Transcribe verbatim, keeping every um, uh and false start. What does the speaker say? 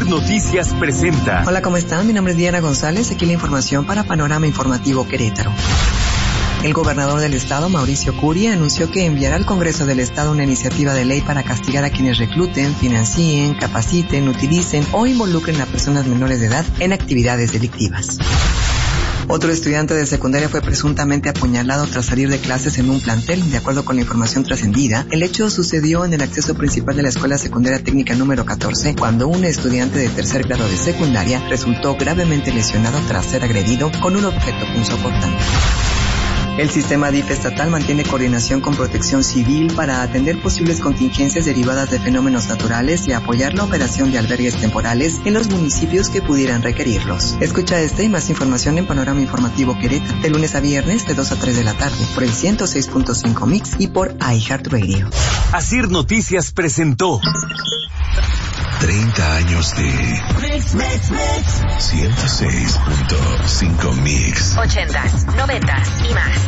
Noticias presenta. Hola, ¿cómo están? Mi nombre es Diana González. Aquí la información para Panorama Informativo Querétaro. El gobernador del estado, Mauricio Curi, anunció que enviará al Congreso del Estado una iniciativa de ley para castigar a quienes recluten, financien, capaciten, utilicen o involucren a personas menores de edad en actividades delictivas. Otro estudiante de secundaria fue presuntamente apuñalado tras salir de clases en un plantel. De acuerdo con la información trascendida, el hecho sucedió en el acceso principal de la Escuela Secundaria Técnica número catorce, cuando un estudiante de tercer grado de secundaria resultó gravemente lesionado tras ser agredido con un objeto punzocortante. El sistema D I F estatal mantiene coordinación con Protección Civil para atender posibles contingencias derivadas de fenómenos naturales y apoyar la operación de albergues temporales en los municipios que pudieran requerirlos. Escucha esta y más información en Panorama Informativo Querétaro, de lunes a viernes de dos a tres de la tarde, por el ciento seis punto cinco Mix y por iHeartRadio. Asir Noticias presentó treinta años de Mix, Mix, Mix. ciento seis punto cinco Mix. ochentas, noventas y más.